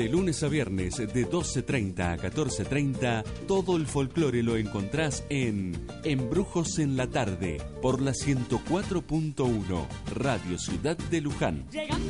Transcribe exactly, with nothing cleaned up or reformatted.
De lunes a viernes de doce treinta a catorce treinta, todo el folclore lo encontrás en Embrujos en la Tarde, por la ciento cuatro punto uno, Radio Ciudad de Luján. Llegando